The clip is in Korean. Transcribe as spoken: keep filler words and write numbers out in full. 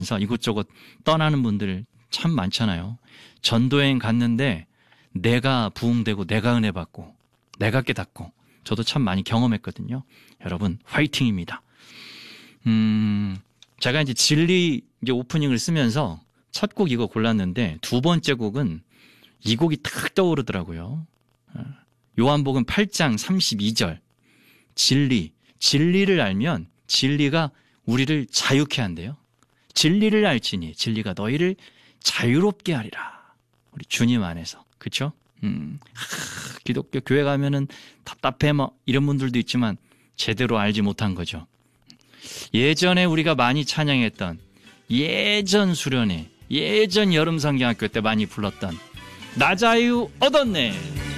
이곳저곳 떠나는 분들 참 많잖아요. 전도여행 갔는데 내가 부흥되고 내가 은혜 받고 내가 깨닫고 저도 참 많이 경험했거든요. 여러분 화이팅입니다. 음, 제가 이제 진리 이제 오프닝을 쓰면서 첫 곡 이거 골랐는데 두 번째 곡은 이 곡이 탁 떠오르더라고요. 요한복음 팔 장 삼십이 절. 진리. 진리를 알면 진리가 우리를 자유케 한대요. 진리를 알지니 진리가 너희를 자유롭게 하리라. 우리 주님 안에서. 그렇죠? 음, 하, 기독교 교회 가면은 답답해 뭐 이런 분들도 있지만 제대로 알지 못한 거죠. 예전에 우리가 많이 찬양했던 예전 수련회, 예전 여름성경학교 때 많이 불렀던 나 자유 얻었네.